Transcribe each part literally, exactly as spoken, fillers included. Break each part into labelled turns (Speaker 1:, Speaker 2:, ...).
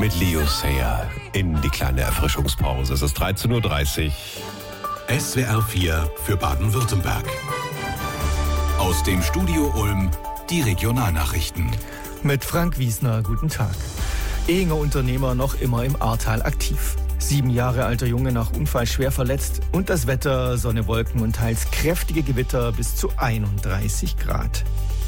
Speaker 1: mit Leo Sayer in die kleine Erfrischungspause. Es ist dreizehn Uhr dreißig.
Speaker 2: S W R vier für Baden-Württemberg. Aus dem Studio Ulm die Regionalnachrichten.
Speaker 3: Mit Frank Wiesner, guten Tag. Ehinger Unternehmer noch immer im Ahrtal aktiv. Sieben Jahre alter Junge nach Unfall schwer verletzt und das Wetter, Sonne, Wolken und teils kräftige Gewitter bis zu einunddreißig Grad.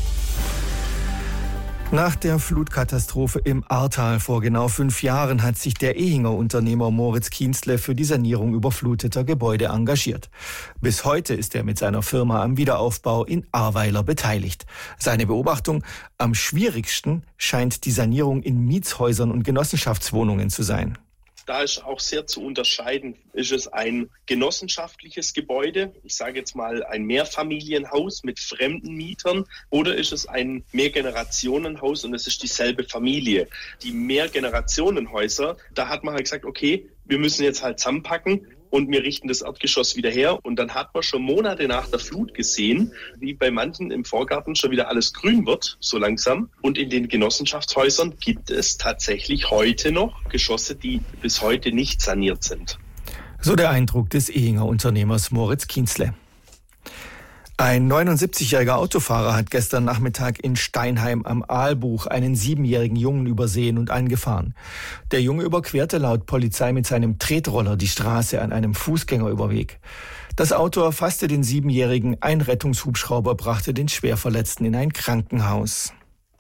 Speaker 3: Nach der Flutkatastrophe im Ahrtal vor genau fünf Jahren hat sich der Ehinger Unternehmer Moritz Kienzle für die Sanierung überfluteter Gebäude engagiert. Bis heute ist er mit seiner Firma am Wiederaufbau in Ahrweiler beteiligt. Seine Beobachtung: Am schwierigsten scheint die Sanierung in Mietshäusern und Genossenschaftswohnungen zu sein.
Speaker 4: Da ist auch sehr zu unterscheiden, ist es ein genossenschaftliches Gebäude, ich sage jetzt mal ein Mehrfamilienhaus mit fremden Mietern, oder ist es ein Mehrgenerationenhaus und es ist dieselbe Familie. Die Mehrgenerationenhäuser, da hat man halt gesagt, okay, wir müssen jetzt halt zusammenpacken und wir richten das Erdgeschoss wieder her. Und dann hat man schon Monate nach der Flut gesehen, wie bei manchen im Vorgarten schon wieder alles grün wird, so langsam. Und in den Genossenschaftshäusern gibt es tatsächlich heute noch Geschosse, die bis heute nicht saniert sind.
Speaker 3: So der Eindruck des Ehinger Unternehmers Moritz Kienzle. Ein neunundsiebzigjähriger Autofahrer hat gestern Nachmittag in Steinheim am Aalbuch einen siebenjährigen Jungen übersehen und angefahren. Der Junge überquerte laut Polizei mit seinem Tretroller die Straße an einem Fußgängerüberweg. Das Auto erfasste den Siebenjährigen, ein Rettungshubschrauber brachte den Schwerverletzten in ein Krankenhaus.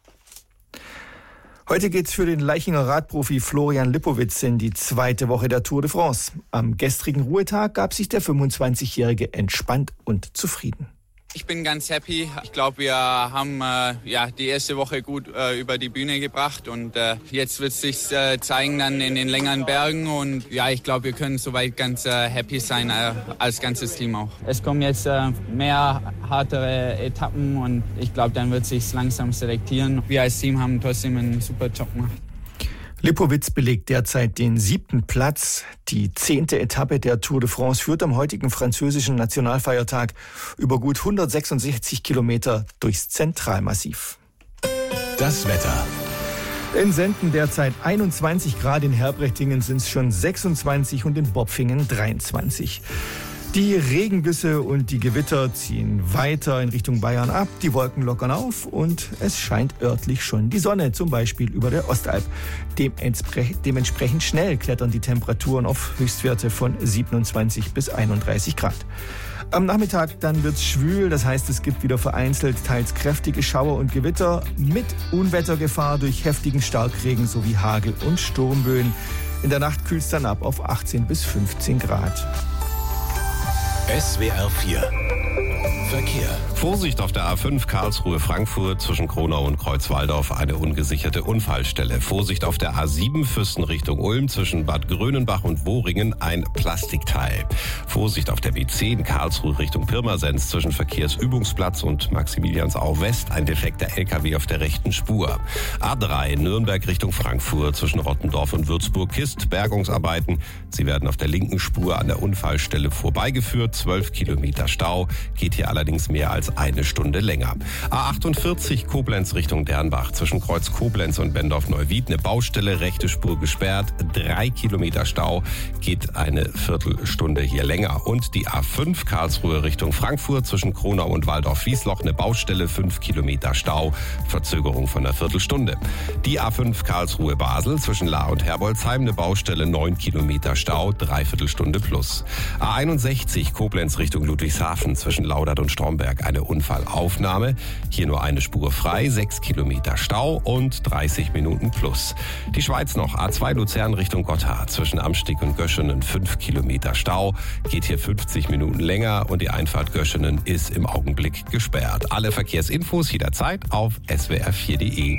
Speaker 3: Heute geht's für den Laichinger Radprofi Florian Lipowitz in die zweite Woche der Tour de France. Am gestrigen Ruhetag gab sich der fünfundzwanzigjährige entspannt und zufrieden.
Speaker 5: Ich bin ganz happy. Ich glaube, wir haben äh, ja, die erste Woche gut äh, über die Bühne gebracht und äh, jetzt wird es sich äh, zeigen dann in den längeren Bergen und ja, ich glaube, wir können soweit ganz äh, happy sein, äh, als ganzes Team auch. Es kommen jetzt äh, mehr härtere Etappen und ich glaube, dann wird es sich langsam selektieren. Wir als Team haben trotzdem einen super Job gemacht.
Speaker 3: Lipowitz belegt derzeit den siebten Platz. Die zehnte Etappe der Tour de France führt am heutigen französischen Nationalfeiertag über gut hundertsechsundsechzig Kilometer durchs Zentralmassiv.
Speaker 2: Das Wetter.
Speaker 3: In Senden derzeit einundzwanzig Grad, in Herbrechtingen sind es schon sechsundzwanzig und in Bopfingen dreiundzwanzig. Die Regengüsse und die Gewitter ziehen weiter in Richtung Bayern ab, die Wolken lockern auf und es scheint örtlich schon die Sonne, zum Beispiel über der Ostalb. Dementsprechend schnell klettern die Temperaturen auf Höchstwerte von siebenundzwanzig bis einunddreißig Grad. Am Nachmittag dann wird's schwül, das heißt, es gibt wieder vereinzelt teils kräftige Schauer und Gewitter mit Unwettergefahr durch heftigen Starkregen sowie Hagel und Sturmböen. In der Nacht kühlt's dann ab auf achtzehn bis fünfzehn Grad.
Speaker 2: S W R vier Verkehr.
Speaker 1: Vorsicht auf der A fünf Karlsruhe-Frankfurt zwischen Kronau und Kreuzwaldorf, eine ungesicherte Unfallstelle. Vorsicht auf der A sieben Fürsten Richtung Ulm zwischen Bad Grönenbach und Wohringen, ein Plastikteil. Vorsicht auf der B zehn Karlsruhe Richtung Pirmasens zwischen Verkehrsübungsplatz und Maximiliansau West, ein defekter L K W auf der rechten Spur. A drei Nürnberg Richtung Frankfurt zwischen Rottendorf und Würzburg-Kist, Bergungsarbeiten. Sie werden auf der linken Spur an der Unfallstelle vorbeigeführt. zwölf Kilometer Stau, geht hier allerdings mehr als eine Stunde länger. A achtundvierzig Koblenz Richtung Dernbach zwischen Kreuz Koblenz und Bendorf-Neuwied, eine Baustelle, rechte Spur gesperrt, drei Kilometer Stau, geht eine Viertelstunde hier länger. Und die A fünf Karlsruhe Richtung Frankfurt zwischen Kronau und Waldorf-Wiesloch, eine Baustelle, fünf Kilometer Stau, Verzögerung von einer Viertelstunde. Die A fünf Karlsruhe Basel zwischen Lahr und Herbolzheim, eine Baustelle, neun Kilometer Stau, Dreiviertelstunde plus. A einundsechzig Koblenz Richtung Ludwigshafen zwischen Laudert und Stromberg, eine Unfallaufnahme. Hier nur eine Spur frei, sechs Kilometer Stau und dreißig Minuten plus. Die Schweiz noch, A zwei Luzern Richtung Gotthard zwischen Amstig und Göschenen, fünf Kilometer Stau, geht hier fünfzig Minuten länger und die Einfahrt Göschenen ist im Augenblick gesperrt. Alle Verkehrsinfos jederzeit auf S W R vier punkt de.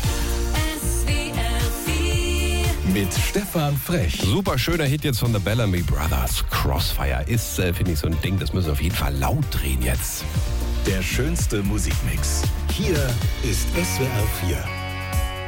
Speaker 2: Mit Stefan Frech.
Speaker 1: Super schöner Hit jetzt von The Bellamy Brothers. Crossfire ist, äh, finde ich, so ein Ding, das müssen wir auf jeden Fall laut drehen jetzt.
Speaker 2: Der schönste Musikmix. Hier ist S W R vier.